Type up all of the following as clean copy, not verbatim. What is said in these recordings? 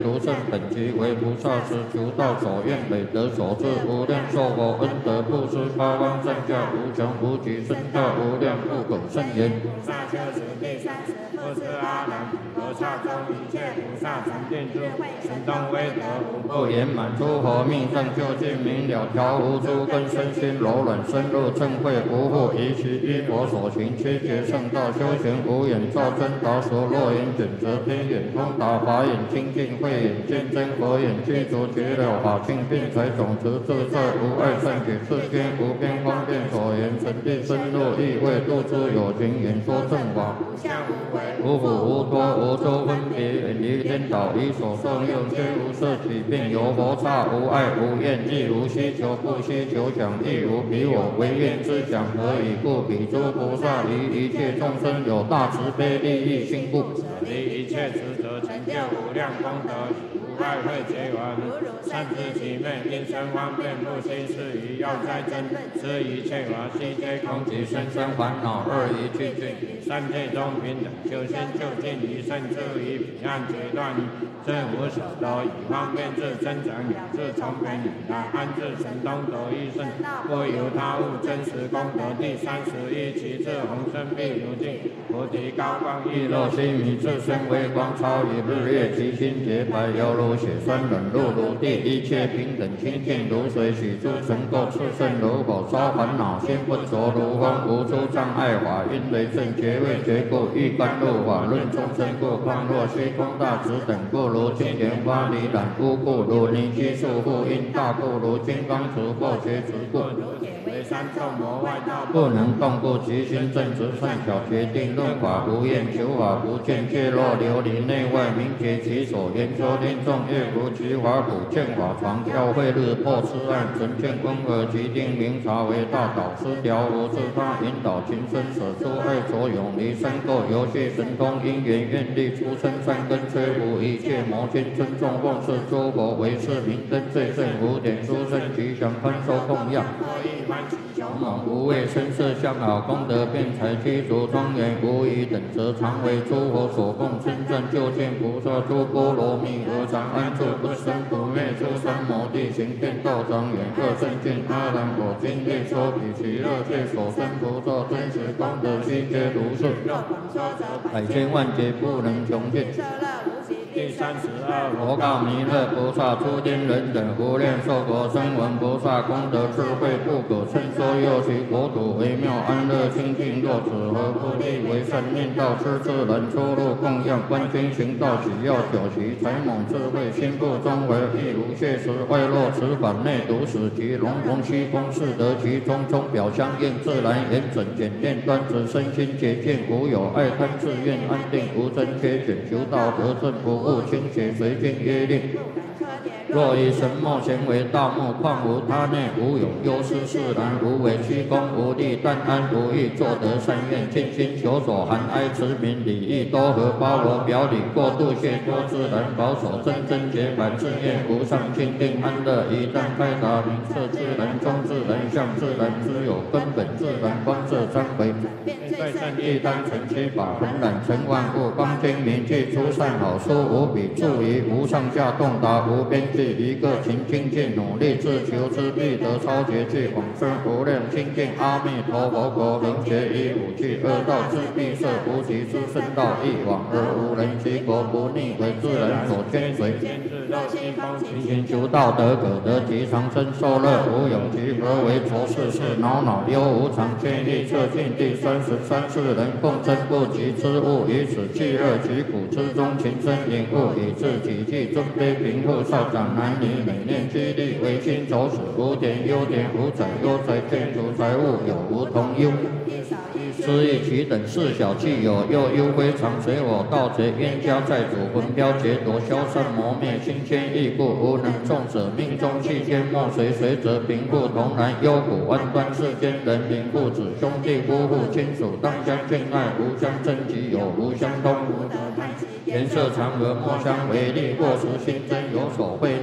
如圣本集为菩萨时求道所愿美德所致无量寿佛恩德布施八方善教无穷无极深大无量不可胜言。菩萨修持第30不是阿难菩萨中一切菩萨禅定智慧神通威德无不圆满诸佛命胜究竟明了调伏诸根身心柔软深入正慧无复以其依佛所行七劫圣道修行无眼照真达所若眼准则天眼通达法眼清净慧眼见真佛眼具足绝了法性并财种子自在无碍善解世间无边方便所言神地深入意味度诸有情言说正法无相无为无苦无多无周分别远离颠倒以所受用虽无色起并有佛刹无爱无怨亦无希求不希求想亦无彼我唯愿之想何以故彼诸菩萨于一切众生有大慈悲利益心故离一切执着成就无量功德无爱慧结缘善知其昧因生方便不心是于要哉真知一切法悉皆空即生生烦恼二一去尽三界中平等修心就近于胜智于彼岸决断于真无所得以方便智增长两智从平以来安智神通得一胜不由他物真实功德第31其智宏深必如镜菩提高光亦若须弥自身微光超于日月其心洁白犹如血栓冷露如地一切平等清净如水洗诸尘垢炽盛如火烧烦恼心不着如风无诸障碍法因为正觉未觉故欲甘露法论众生故况若虚空大直等故如金莲花离染污故如泥须束缚因大故如金刚杵或觉直故为三众魔外道不能动故其心正直善巧决定论法无厌求法不见切若琉璃内外明觉其所言说天众乐如其法普见法床教会日破痴案纯见温和其定明察为大导师调无自他引导情深舍诸爱所永离身垢游戏神通因缘愿力出生三根摧伏一切魔心尊重奉事诸佛为是明灯最胜无点殊胜吉祥宽收供养勇猛无畏身色相好功德辩才具足庄严无疑等则常为诸佛所供称赞究竟菩萨诸波罗蜜何常安住不生不灭诸三摩地行遍道庄严各圣境阿难我今愿说彼其乐界所生菩萨真实功德悉皆如是百千万劫不能穷尽第32佛告弥勒菩萨诸天人等无量寿国声闻菩萨功德智慧不可称说又其国土微妙安乐清净若此何不利为善念道师自然出入供养观经行道只要九习才猛智慧心不中为亦无谢时外落此法内独使其隆隆虚空是得其中中表相应自然严整简练端直身心洁净无有爱贪自愿安定无真缺卷求道得正不误清洁随经约令若以神墨前为大木况无他内无有忧思释然无为虚空无力但安无欲作得善愿尽心求所含哀慈悯礼义多合包罗表里过度谢多自然保守真真洁白自愿无上清定安乐一旦开达明色自然中自然相自然之有根本自然观色三回在善意单纯七法恒然成万物光精明具出善好书无比注于无上下洞达无边际一个勤精进努力自求之必得超绝具往生无量清净阿弥陀佛国能觉以五具恶道之必摄无极之圣道一往而无人其国不逆为自然所牵随勤勤求道德可得其长生受乐无有其何为浊世事恼恼忧无常见意测尽第33世人共争不及之物以此气乐其苦之中情深领悟以致己具尊卑贫富少长男女美念激励唯心走死无点优点无财忧财见除财物有无同忧失意其等事小气有又忧非常随我盗贼冤家债主魂飘劫夺消散磨灭心牵意故无能众者命中气间莫随随则贫富同然忧苦万端世间人民父子兄弟夫妇亲属当相敬爱无相争己有无相通无得贪颜色常和莫相为利或时心真有所慧怒或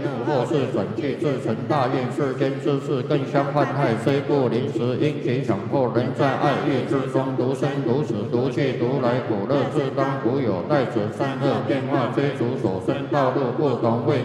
是转气自成大愿，世间之事更相患害，虽不临时因其强迫，人在爱欲之中独生独死，独去独来，苦乐自当无有，待此三恶变化追逐所生道路不同，为